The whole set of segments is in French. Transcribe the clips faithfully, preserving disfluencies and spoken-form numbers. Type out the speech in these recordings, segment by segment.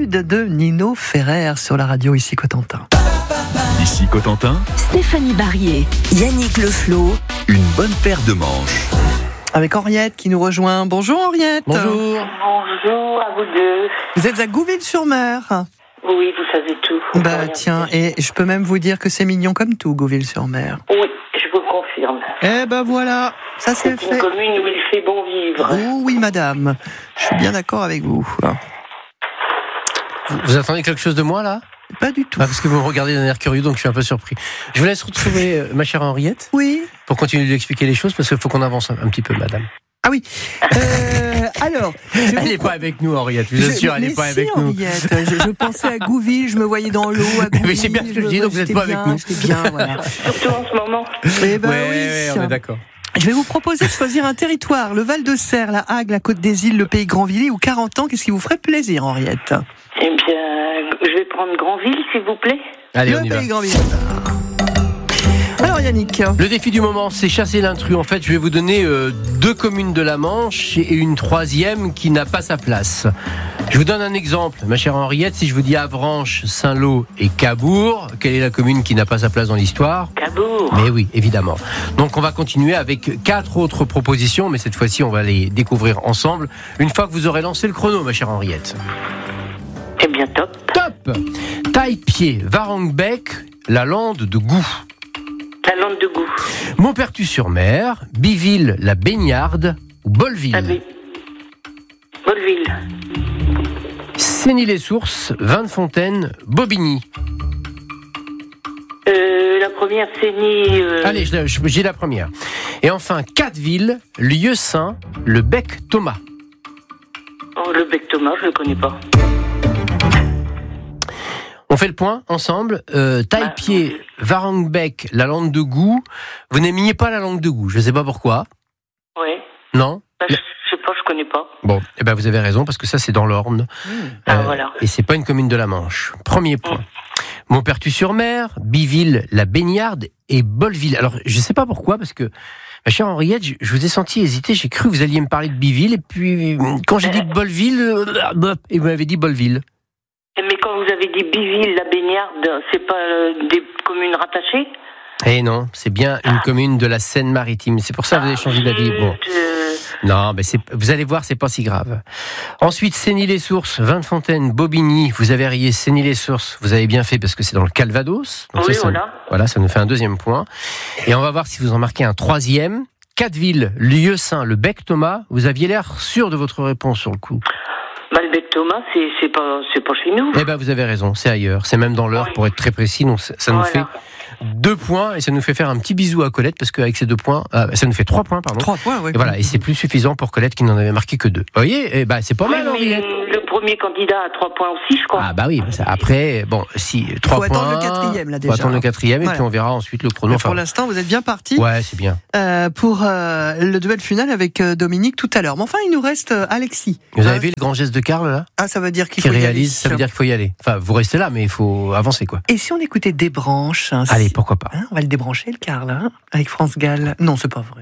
Sud de Nino Ferrer sur la radio ici Cotentin. Ici Cotentin, Stéphanie Barrier, Yannick Leflot, une bonne paire de manches. Avec Henriette qui nous rejoint. Bonjour Henriette. Bonjour. Bonjour à vous deux. Vous êtes à Gouville-sur-Mer. Oui, vous savez tout. Bah Rien tiens, fait. et je peux même vous dire que c'est mignon comme tout, Gouville-sur-Mer. Oui, je vous confirme. Eh ben voilà, ça c'est C'est une fait. commune où il fait bon vivre. Oh oui madame, je suis bien d'accord avec vous. Vous, vous attendez quelque chose de moi là ? Pas du tout. Ah, parce que vous me regardez d'un air curieux, donc je suis un peu surpris. Je vous laisse retrouver euh, ma chère Henriette Oui. pour continuer de lui expliquer les choses, parce qu'il faut qu'on avance un, un petit peu, madame. Ah oui. Euh, alors. je Elle vous n'est pro- pas avec nous, Henriette. Je vous Je- assure, elle mais n'est pas si, avec nous. Henriette, je, je pensais à Gouville, je me voyais dans l'eau à Gouville. Mais c'est bien ce que je dis, donc vous êtes j'étais pas avec bien, nous. J'étais bien, voilà. Surtout en ce moment. Eh ben ouais, oui. ouais, on est d'accord. Je vais vous proposer de choisir un territoire, le Val-de-Serre, la Hague, la Côte des Îles, le Pays Grandvilliers ou Carentan. Qu'est-ce qui vous ferait plaisir, Henriette? Eh bien, je vais prendre Grandville, s'il vous plaît. Allez, Le on y va. Pays Grandvilliers. Alors Yannick, Le défi du moment, c'est chasser l'intrus. En fait, je vais vous donner euh, deux communes de la Manche et une troisième qui n'a pas sa place. Je vous donne un exemple, ma chère Henriette. Si je vous dis Avranches, Saint-Lô et Cabourg, quelle est la commune qui n'a pas sa place dans l'histoire ? Cabourg. Mais oui, évidemment. Donc on va continuer avec quatre autres propositions, mais cette fois-ci, on va les découvrir ensemble une fois que vous aurez lancé le chrono, ma chère Henriette. Eh bien, top. Top ! Taille-Pied, Varangbec, la lande de Goût. La lande de goût. Maupertus-sur-Mer, Biville, la Baignarde ou Bolleville. Ah oui. Bolleville. Sény-les-Sources, Vin-de-Fontaine, Bobigny. Euh, la première, c'est ni... Euh... Allez, je- je- j'ai la première. Et enfin, Quatteville, Lieu-Saint, le Bec-Thomas. Oh, le bec Thomas, je ne le connais pas. On fait le point ensemble. Euh, Taille-Pied, Varangbec, la langue de Goût. Vous n'aimiez pas la langue de Goût, je ne sais pas pourquoi. Oui. Non ? Ben, je sais pas, je connais pas. Bon, eh ben vous avez raison, parce que ça, c'est dans l'Orne. Ah, voilà. Et c'est pas une commune de la Manche. Premier point. Maupertus-sur-Mer, Biville, la Baignarde et Bolleville. Alors, je sais pas pourquoi, parce que, ma chère Henriette, je, je vous ai senti hésiter. J'ai cru que vous alliez me parler de Biville, et puis, quand j'ai dit Bolleville, euh, et vous m'avez dit Bolleville. Mais quand vous avez dit Biville, la Baignarde, c'est pas euh, des communes rattachées ? Eh non, c'est bien une commune de la Seine-Maritime. C'est pour ça que vous avez changé d'avis. Bon. Euh, Non, mais c'est, vous allez voir, c'est pas si grave. Ensuite, Sény-les-Sources, Vin-de-Fontaine, Bobigny. Vous avez rayé Sény-les-Sources. Vous avez bien fait parce que c'est dans le Calvados. Donc Oui, ça, ça- voilà. Voilà, ça nous fait un deuxième point. Et on va voir si vous en marquez un troisième. Quatteville, Lieu-Saint, le Bec-Thomas. Vous aviez l'air sûr de votre réponse sur le coup. bah, le bec Thomas, c'est, c'est, pas, c'est pas chez nous. Eh ben, vous avez raison, c'est ailleurs. C'est même dans l'heure, Oui. pour être très précis. Donc, ça ça nous Voilà. fait deux points et ça nous fait faire un petit bisou à Colette parce qu'avec ces deux points, euh, ça nous fait trois points, pardon. trois points, oui. Et voilà, et c'est plus suffisant pour Colette qui n'en avait marqué que deux. Vous voyez, eh ben, c'est pas Oui, mal, mais Henriette. le premier candidat a trois points aussi, je crois. Ah bah oui, ça, après, bon, si, trois Faut points. attendre le quatrième, là, déjà. Faut attendre le quatrième, et Voilà. puis on verra ensuite le chrono. Mais pour Enfin, l'instant, vous êtes bien parti ouais, c'est bien. euh, pour euh, le duel final avec euh, Dominique tout à l'heure. Mais enfin, il nous reste euh, Alexis. Vous avez Hein vu le grand geste de Karl, là? Ah, ça veut dire qu'il Qui faut y réalise, aller. ça veut dire qu'il faut y aller. Enfin, vous restez là, mais il faut avancer, quoi. Et si on écoutait des branches hein, Allez, si- pourquoi pas. hein, on va le débrancher, le Karl, hein, avec France Gall. Non, c'est pas vrai.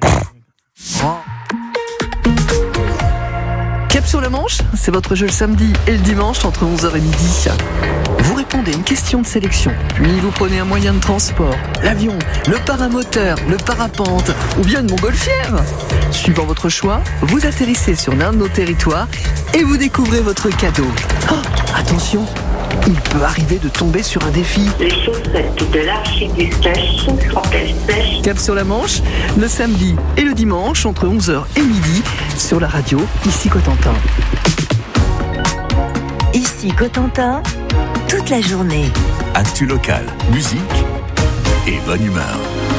Cap sur le Manche, c'est votre jeu le samedi et le dimanche entre onze heures et midi. Vous répondez à une question de sélection, puis vous prenez un moyen de transport, l'avion, le paramoteur, le parapente ou bien une montgolfière. Suivant votre choix, vous atterrissez sur l'un de nos territoires et vous découvrez votre cadeau. Oh, attention, il peut arriver de tomber sur un défi. Les chaussettes de l'archiduchesse sont-elles sèches? Cap sur la Manche, le samedi et le dimanche entre onze heures et midi sur la radio, ici Cotentin. ici Cotentin, toute la journée. Actu local, musique et bonne humeur.